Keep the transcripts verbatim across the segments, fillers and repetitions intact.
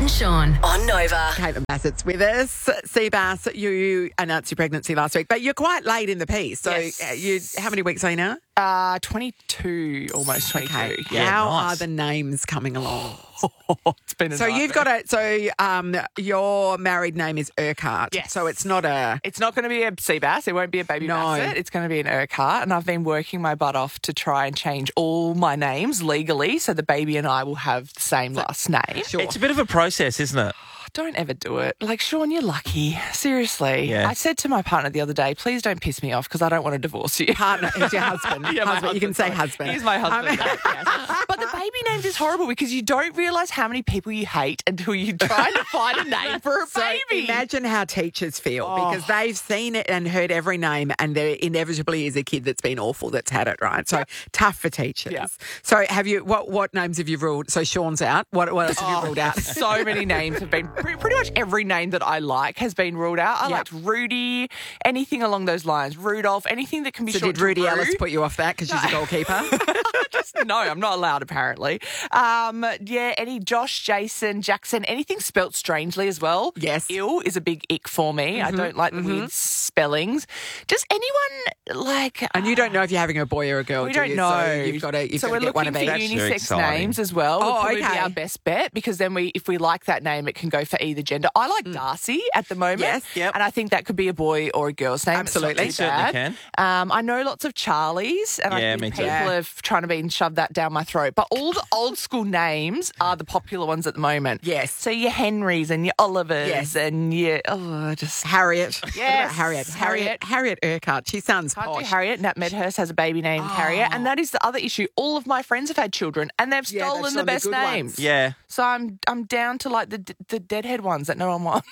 and Sean on Nova. Caitlin Bassett's with us. Seabass, you announced your pregnancy last week, but you're quite late in the piece. So Yes. uh, you, how many weeks are you now? Uh, twenty-two, almost twenty-two. Okay. Yeah. how nice. are the names coming along? It's been a So you've got a, so um, your married name is Urquhart. Yes. So it's not a, It's not going to be a sea bass. It won't be a baby No. Bassett. It's going to be an Urquhart. And I've been working my butt off to try and change all my names legally so the baby and I will have the same last name. sure. It's a bit of a process, isn't it? Don't ever do it. Like, Sean, you're lucky. Seriously. Yeah. I said to my partner the other day, please don't piss me off because I don't want to divorce you. partner, is your husband. Yeah, my husband. You can husband, say sorry. husband. He's my husband. Um, yes. But the baby names is horrible because you don't realise how many people you hate until you try to find a name for a So baby. imagine how teachers feel Oh. because they've seen it and heard every name, and there inevitably is a kid that's been awful that's had it, right? So tough for teachers. Yeah. So have you? What what names have you ruled? So Sean's out. What what else have you ruled out? So many names have been, pretty, pretty much every name that I like has been ruled out. I Yep. liked Rudy, anything along those lines. Rudolph, anything that can be So short did Rudy to Ellis Ru. put you off that because she's a goalkeeper? Just, no, I'm not allowed apparently. Um, yeah, any Josh, Jason, Jackson, anything spelt strangely as well. Yes. Ill is a big ick for me. I don't like the weird spellings. Just anyone like... And you don't know if you're having a boy or a girl. We do don't you? know. So you've got to you've so got to we're get one looking of for each. Very unisex exciting. names as well. Oh, Would probably okay. be our best bet because then we, if we like that name, it can go for either gender. I like Darcy at the moment. Yes, yep. And I think that could be a boy or a girl's name. It's not Absolutely. too Certainly bad. can. Um, I know lots of Charlies, and Yeah, I me think too. people Yeah. have trying to be shoved that down my throat. But all the old school names are the popular ones at the moment. Yes. So your Henrys and your Olivers Yes. and your oh, just Harriet. What about Yes, Harriet. Harriet. Harriet. Harriet Urquhart. She sounds Can't do posh. Harriet. Nat Medhurst has a baby named Harriet, and that is the other issue. All of my friends have had children, and they've Yeah, they've stolen the stolen the best good ones. names. Yeah. So I'm I'm down to like the the deadhead ones that no one wants.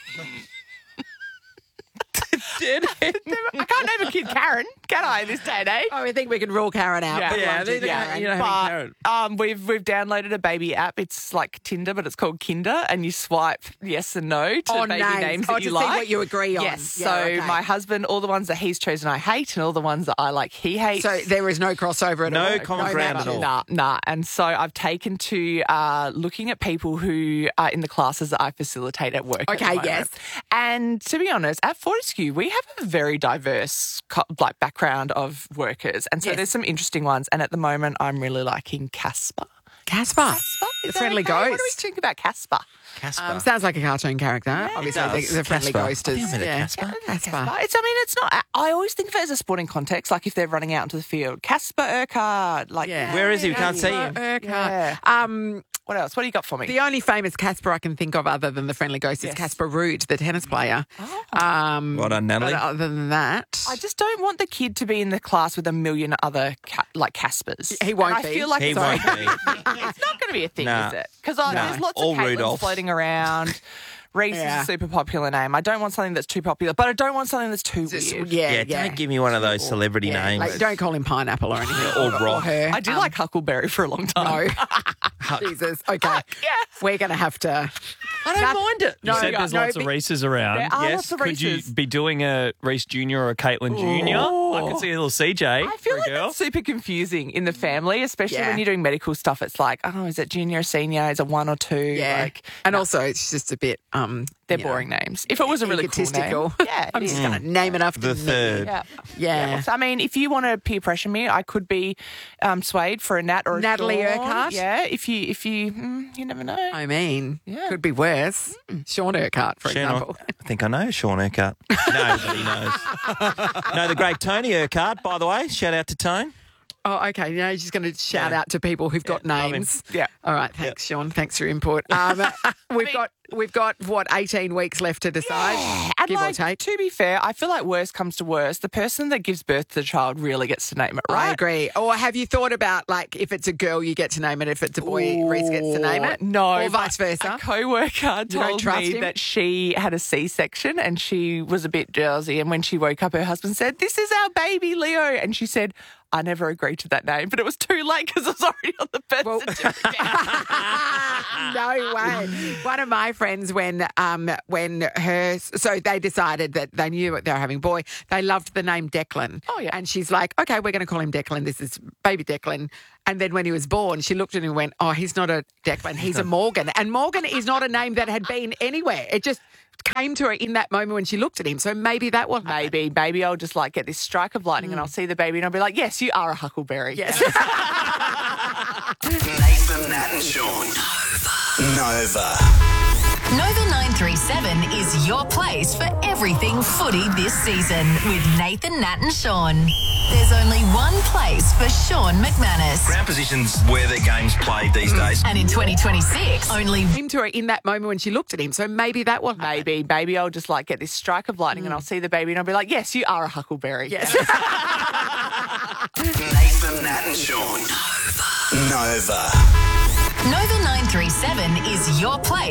Deadhead. I can't name a kid Karen, can I? In this day and age. Oh, I think we can rule Karen out. Yeah. Put Yeah, one they- to they- Karen. you know, having Karen. But um, we've we've downloaded a baby app. It's like Tinder, but it's called Kinder, and you swipe yes and no to On baby names. names Oh, that to you see like. what you agree on. Yes. Yeah, so okay. my husband, all the ones that he's chosen, I hate, and all the ones that I like, he hates. So there is no crossover at No all. common ground at matches. all. Nah, nah. And so I've taken to uh, looking at people who are in the classes that I facilitate at work. at the Okay, moment. yes. And to be honest, at Fortescue, we have a very diverse co- like background of workers. And so Yes. there's some interesting ones. And at the moment, I'm really liking Casper. Casper. Casper? The Is that friendly okay? What do we ghost. think about Casper? Casper. Um, sounds like a cartoon character. Obviously, does. the, the friendly Casper. ghost I is. think I've met a yeah. Casper. Casper. It's, I mean, it's not. I always think of it as a sporting context, like if they're running out into the field. Casper Urquhart. Like, Yeah. Where is he? We can't see him. Urquhart. Yeah. Um, What else? What do you got for me? the only famous Casper I can think of other than the friendly ghost is Yes. Casper Ruud, the tennis player. Um, Well done, Natalie. But other than that, I just don't want the kid to be in the class with a million other ca- like Caspers. He won't And I be. feel like He it's, won't be. it's not going to be a thing, Nah. is it? Because No. there's lots All of Caitlins Rudolphs. floating around. Reese Yeah. is a super popular name. I don't want something that's too popular, but I don't want something that's too just- weird. yeah, Yeah, yeah. don't give me one of those celebrity Yeah, names. like, don't call him pineapple or anything. Or rock. her. I did Um, like Huckleberry for a long time. No. Jesus. Okay. Yeah. We're going to have to. I don't mind it. No, You said there's no, lots be- of Reeses around. There are Yes. lots of Could you Reeses. be doing a Reese Junior or a Caitlin Junior? I could see a little C J I feel for a like girl. it's super confusing in the family, especially Yeah. when you're doing medical stuff. It's like, oh, is it junior or senior? Is it one or two? Yeah. Like, and also, it's just a bit. Um, they're you know, boring names. If it was a really cool egotistical. name. Yeah, I'm it just is. going to name it after The me. third. Yeah. Yeah. So, I mean, if you want to peer pressure me, I could be um, swayed for a Nat or a Natalie Sean. Urquhart? Yeah, if you, if you, mm, you never know. I mean, Yeah. could be worse. Sean Urquhart, for Sean, example. I think I know Sean Urquhart. Nobody knows. No, the great Tony Urquhart, by the way. Shout out to Tone. Oh, okay. Now you're just going to shout Yeah. out to people who've got love him. names. Yeah. All right. Thanks, Sean. Thanks for your input. Um, we've got we've got what eighteen weeks left to decide, And give like, or take. to be fair, I feel like worst comes to worst, the person that gives birth to the child really gets to name it, right? I agree. Or have you thought about like if it's a girl, you get to name it. If it's a boy, Reese gets to name it. No. Or vice but versa. A co-worker don't told trust me him? that she had a C-section and she was a bit drowsy. And when she woke up, her husband said, "This is our baby, Leo." And she said, "I never agreed to that name," but it was too late because it was already on the birth Well- certificate. No way. One of my friends, when um when her so they decided that they knew they were having a boy, they loved the name Declan. Oh, yeah. And she's like, okay, we're going to call him Declan. This is baby Declan. And then when he was born, she looked at him and went, oh, he's not a Declan, he's a Morgan. And Morgan is not a name that had been anywhere. It just came to her in that moment when she looked at him. So maybe that will happen. Maybe, maybe I'll just like get this strike of lightning and I'll see the baby and I'll be like, yes, you are a huckleberry. Yes. Nathan, Nat and Sean. Nova. Nova nine three seven is your place for everything footy this season with Nathan, Nat and Sean. There's only one place for Sean McManus. Ground position's where their game's played these days. And in twenty twenty-six, only Came to her in that moment when she looked at him. So maybe that will happen. Maybe, maybe I'll just like get this strike of lightning and I'll see the baby and I'll be like, yes, you are a huckleberry. Yes. Nathan, Nat and Sean. Nova. Nova nine three seven is your place